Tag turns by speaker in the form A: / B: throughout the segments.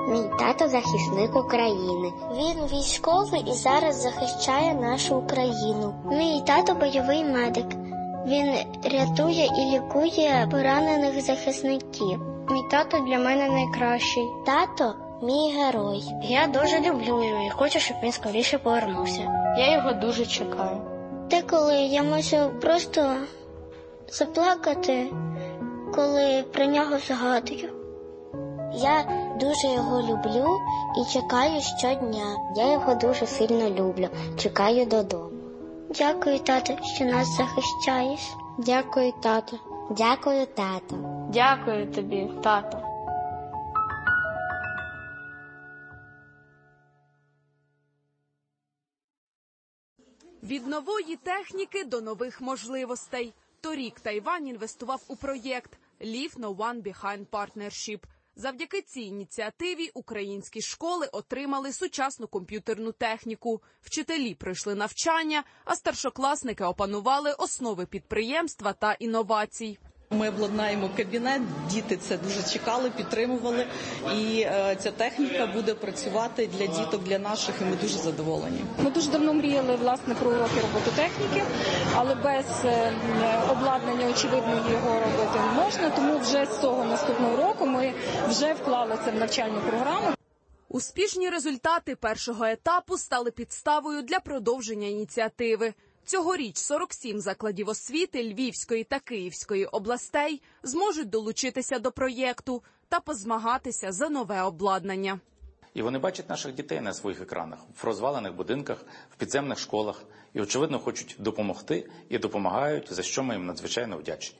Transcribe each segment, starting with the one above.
A: Мій тато захисник України.
B: Він військовий і зараз захищає нашу Україну.
A: Мій тато бойовий медик. Він рятує і лікує поранених захисників. Мій тато для мене найкращий.
B: Тато – мій герой.
A: Я дуже люблю його і хочу, щоб він скоріше повернувся.
B: Я його дуже чекаю.
A: Деколи я можу просто заплакати, коли про нього згадую.
B: Я дуже його люблю і чекаю щодня. Я його дуже сильно люблю. Чекаю додому.
A: Дякую, тато, що нас захищаєш.
B: Дякую, тато. Дякую, тато.
C: Дякую тобі, тато.
D: Від нової техніки до нових можливостей. Торік Тайвань інвестував у проєкт «Leave no one behind partnership». Завдяки цій ініціативі українські школи отримали сучасну комп'ютерну техніку. Вчителі пройшли навчання, а старшокласники опанували основи підприємства та інновацій.
E: Ми обладнаємо кабінет, діти це дуже чекали, підтримували, і ця техніка буде працювати для діток, для наших, і ми дуже задоволені.
F: Ми дуже давно мріяли, власне, про уроки робототехніки, але без обладнання, очевидно, його робити не можна, тому вже з цього наступного року ми вже вклали це в навчальну програму.
D: Успішні результати першого етапу стали підставою для продовження ініціативи. Цьогоріч 47 закладів освіти Львівської та Київської областей зможуть долучитися до проєкту та позмагатися за нове обладнання.
G: І вони бачать наших дітей на своїх екранах, в розвалених будинках, в підземних школах. І, очевидно, хочуть допомогти і допомагають, за що ми їм надзвичайно вдячні.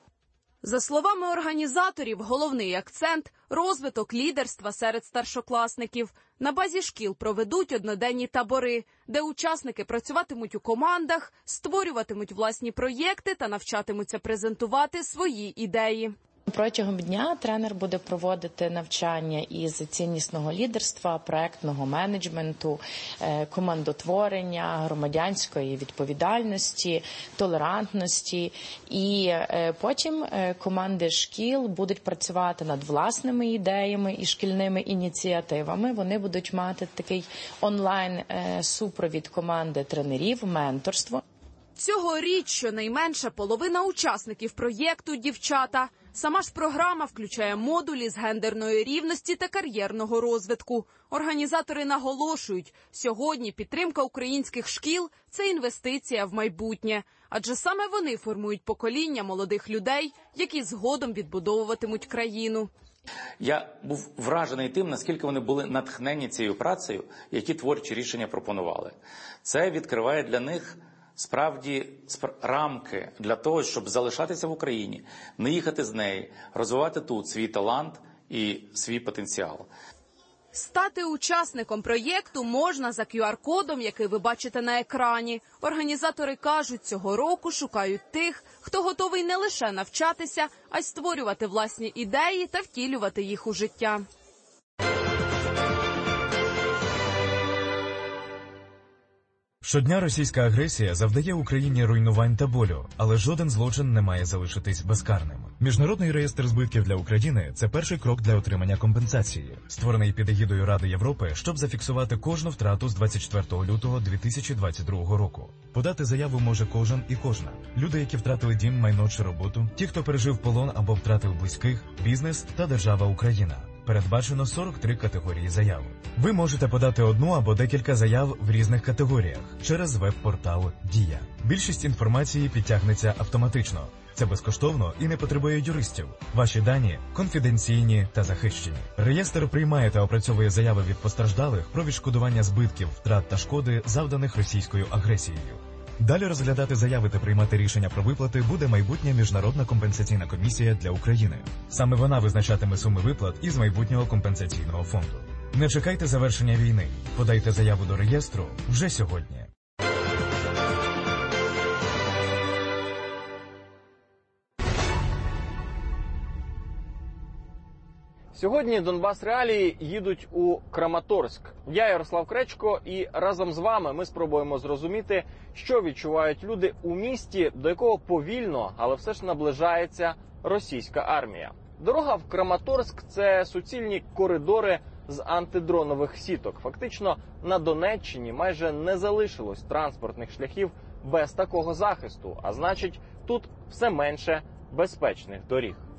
D: За словами організаторів, головний акцент – розвиток лідерства серед старшокласників. На базі шкіл проведуть одноденні табори, де учасники працюватимуть у командах, створюватимуть власні проєкти та навчатимуться презентувати свої ідеї.
H: Протягом дня тренер буде проводити навчання із ціннісного лідерства, проектного менеджменту, командотворення, громадянської відповідальності, толерантності. І потім команди шкіл будуть працювати над власними ідеями і шкільними ініціативами. Вони будуть мати такий онлайн-супровід команди тренерів, менторство.
D: Цьогоріч щонайменше половина учасників проєкту – дівчата. Сама ж програма включає модулі з гендерної рівності та кар'єрного розвитку. Організатори наголошують, сьогодні підтримка українських шкіл – це інвестиція в майбутнє. Адже саме вони формують покоління молодих людей, які згодом відбудовуватимуть країну.
G: Я був вражений тим, наскільки вони були натхнені цією працею, які творчі рішення пропонували. Це відкриває для них справді рамки для того, щоб залишатися в Україні, не їхати з неї, розвивати тут свій талант і свій потенціал.
D: Стати учасником проєкту можна за QR-кодом, який ви бачите на екрані. Організатори кажуть, цього року шукають тих, хто готовий не лише навчатися, а й створювати власні ідеї та втілювати їх у життя.
I: Щодня російська агресія завдає Україні руйнувань та болю, але жоден злочин не має залишитись безкарним. Міжнародний реєстр збитків для України – це перший крок для отримання компенсації, створений під егідою Ради Європи, щоб зафіксувати кожну втрату з 24 лютого 2022 року. Подати заяву може кожен і кожна. Люди, які втратили дім, майно чи роботу, ті, хто пережив полон або втратив близьких, бізнес та держава Україна. Передбачено 43 категорії заяв. Ви можете подати одну або декілька заяв в різних категоріях через веб-портал «Дія». Більшість інформації підтягнеться автоматично. Це безкоштовно і не потребує юристів. Ваші дані конфіденційні та захищені. Реєстр приймає та опрацьовує заяви від постраждалих про відшкодування збитків, втрат та шкоди, завданих російською агресією. Далі розглядати заяви та приймати рішення про виплати буде майбутня Міжнародна компенсаційна комісія для України. Саме вона визначатиме суми виплат із майбутнього компенсаційного фонду. Не чекайте завершення війни. Подайте заяву до реєстру вже сьогодні.
J: Сьогодні Донбас Реалії їдуть у Краматорськ. Я Ярослав Кречко, і разом з вами ми спробуємо зрозуміти, що відчувають люди у місті, до якого повільно, але все ж наближається російська армія. Дорога в Краматорськ – це суцільні коридори з антидронових сіток. Фактично на Донеччині майже не залишилось транспортних шляхів без такого захисту, а значить, тут все менше безпечних доріг.